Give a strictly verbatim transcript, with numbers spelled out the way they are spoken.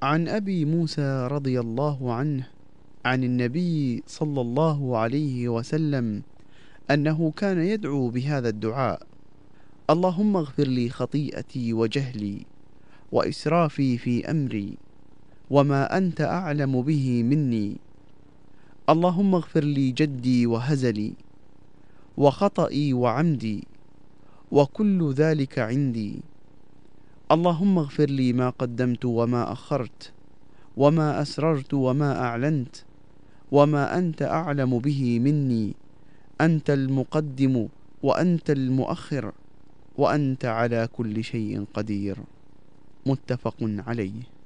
عن أبي موسى رضي الله عنه عن النبي صلى الله عليه وسلم أنه كان يدعو بهذا الدعاء: اللهم اغفر لي خطيئتي وجهلي وإسرافي في أمري وما أنت أعلم به مني. اللهم اغفر لي جدي وهزلي وخطئي وعمدي وكل ذلك عندي. اللهم اغفر لي ما قدمت وما أخرت وما أسررت وما أعلنت وما أنت أعلم به مني. أنت المقدم وأنت المؤخر وأنت على كل شيء قدير. متفق عليه.